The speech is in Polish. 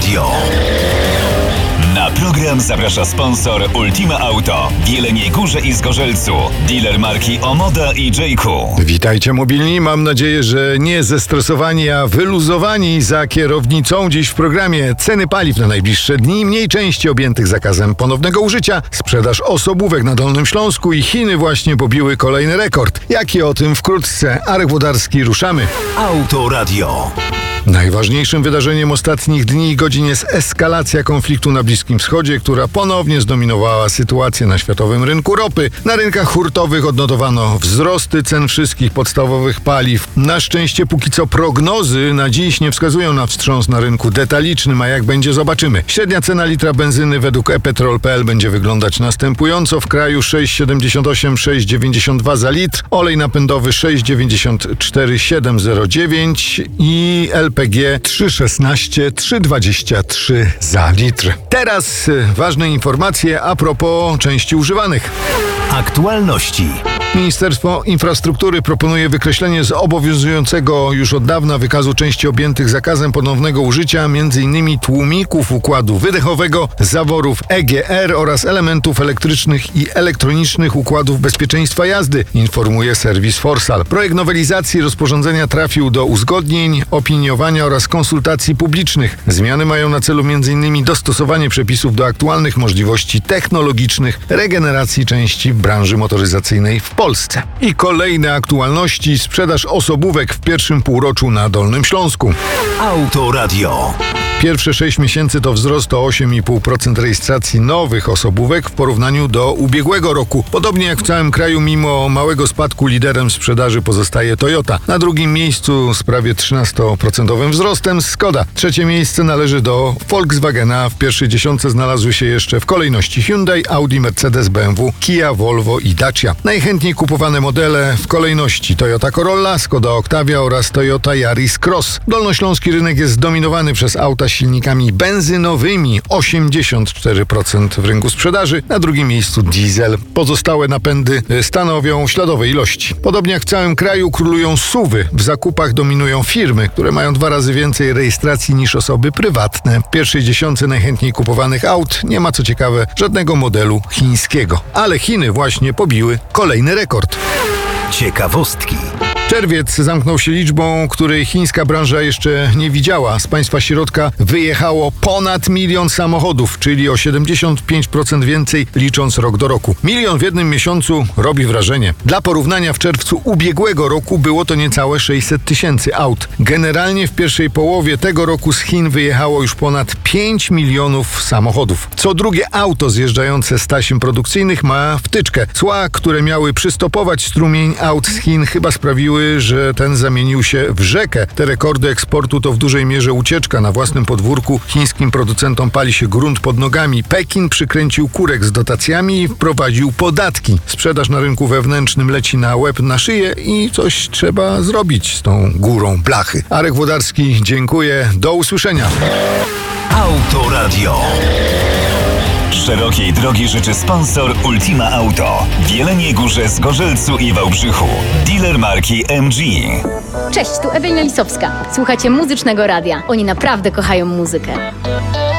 Radio. Na program zaprasza sponsor Ultima Auto w Jeleniej Górze i Zgorzelcu. Dealer marki Omoda i J.Q. Witajcie mobilni, mam nadzieję, że nie zestresowani, a wyluzowani za kierownicą. Dziś w programie ceny paliw na najbliższe dni, mniej części objętych zakazem ponownego użycia, sprzedaż osobówek na Dolnym Śląsku i Chiny właśnie pobiły kolejny rekord. Jak i o tym wkrótce. Arek Włodarski, ruszamy. Autoradio. Najważniejszym wydarzeniem ostatnich dni i godzin jest eskalacja konfliktu na Bliskim Wschodzie, która ponownie zdominowała sytuację na światowym rynku ropy. Na rynkach hurtowych odnotowano wzrosty cen wszystkich podstawowych paliw. Na szczęście póki co prognozy na dziś nie wskazują na wstrząs na rynku detalicznym, a jak będzie, zobaczymy. Średnia cena litra benzyny według ePetrol.pl będzie wyglądać następująco. W kraju 6,78, 6,92 za litr, olej napędowy 6,94, 7,09 i LPG 3,16, 3,23 za litr. Teraz ważne informacje a propos części używanych. Aktualności. Ministerstwo Infrastruktury proponuje wykreślenie z obowiązującego już od dawna wykazu części objętych zakazem ponownego użycia m.in. tłumików układu wydechowego, zaworów EGR oraz elementów elektrycznych i elektronicznych układów bezpieczeństwa jazdy, informuje serwis Forsal. Projekt nowelizacji rozporządzenia trafił do uzgodnień, opiniowania oraz konsultacji publicznych. Zmiany mają na celu m.in. dostosowanie przepisów do aktualnych możliwości technologicznych regeneracji części w branży motoryzacyjnej w Polsce. I kolejne aktualności: sprzedaż osobówek w pierwszym półroczu na Dolnym Śląsku. Autoradio. Pierwsze 6 miesięcy to wzrost o 8,5% rejestracji nowych osobówek w porównaniu do ubiegłego roku. Podobnie jak w całym kraju, mimo małego spadku, liderem sprzedaży pozostaje Toyota. Na drugim miejscu z prawie 13% wzrostem Skoda. Trzecie miejsce należy do Volkswagena. W pierwszej dziesiątce znalazły się jeszcze w kolejności Hyundai, Audi, Mercedes, BMW, Kia, Volvo i Dacia. Najchętniej kupowane modele w kolejności Toyota Corolla, Skoda Octavia oraz Toyota Yaris Cross. Dolnośląski rynek jest zdominowany przez auta z silnikami benzynowymi, 84% w rynku sprzedaży. Na drugim miejscu diesel. Pozostałe napędy stanowią śladowe ilości. Podobnie jak w całym kraju królują SUV-y. W zakupach dominują firmy, które mają 2 razy więcej rejestracji niż osoby prywatne. W pierwszej dziesiątce najchętniej kupowanych aut nie ma, co ciekawe, żadnego modelu chińskiego. Ale Chiny właśnie pobiły kolejny rekord. Ciekawostki. Czerwiec zamknął się liczbą, której chińska branża jeszcze nie widziała. Z państwa środka wyjechało ponad 1 milion samochodów, czyli o 75% więcej licząc rok do roku. 1 milion w jednym miesiącu robi wrażenie. Dla porównania w czerwcu ubiegłego roku było to niecałe 600 tysięcy aut. Generalnie w pierwszej połowie tego roku z Chin wyjechało już ponad 5 milionów samochodów. Co drugie auto zjeżdżające z taśm produkcyjnych ma wtyczkę. Cła, które miały przystopować strumień aut z Chin, chyba sprawiły, że ten zamienił się w rzekę. Te rekordy eksportu to w dużej mierze ucieczka. Na własnym podwórku chińskim producentom pali się grunt pod nogami. Pekin przykręcił kurek z dotacjami i wprowadził podatki. Sprzedaż na rynku wewnętrznym leci na łeb, na szyję i coś trzeba zrobić z tą górą blachy. Arek Włodarski, dziękuję. Do usłyszenia. Autoradio. Szerokiej drogi życzy sponsor Ultima Auto w Jeleniej Górze, Zgorzelcu i Wałbrzychu. Dealer marki MG. Cześć, tu Ewelina Lisowska. Słuchacie Muzycznego Radia. Oni naprawdę kochają muzykę.